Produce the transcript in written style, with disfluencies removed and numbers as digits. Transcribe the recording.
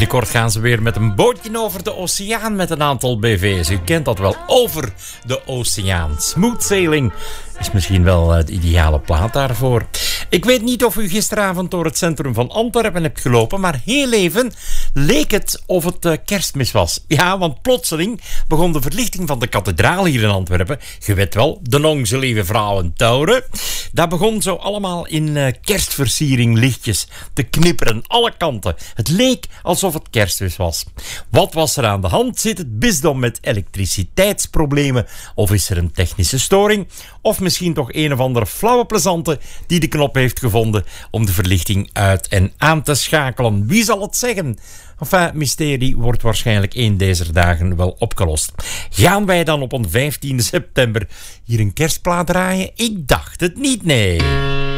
Binnenkort gaan ze weer met een bootje over de oceaan met een aantal BV's. U kent dat wel, over de oceaan. Smooth sailing is misschien wel de ideale plaat daarvoor. Ik weet niet of u gisteravond door het centrum van Antwerpen hebt gelopen, maar heel even leek het of het Kerstmis was. Ja, want plotseling begon de verlichting van de kathedraal hier in Antwerpen, je weet wel, de Onze Lieve Vrouwen Touren, dat begon zo allemaal in kerstversiering lichtjes te knipperen, alle kanten. Het leek alsof het Kerstmis was. Wat was er aan de hand? Zit het bisdom met elektriciteitsproblemen? Of is er een technische storing? Of misschien toch een of andere flauwe plezante die de knop heeft gevonden om de verlichting uit en aan te schakelen. Wie zal het zeggen? Enfin, het mysterie wordt waarschijnlijk een deze dagen wel opgelost. Gaan wij dan op een 15 september hier een kerstplaat draaien? Ik dacht het niet, nee.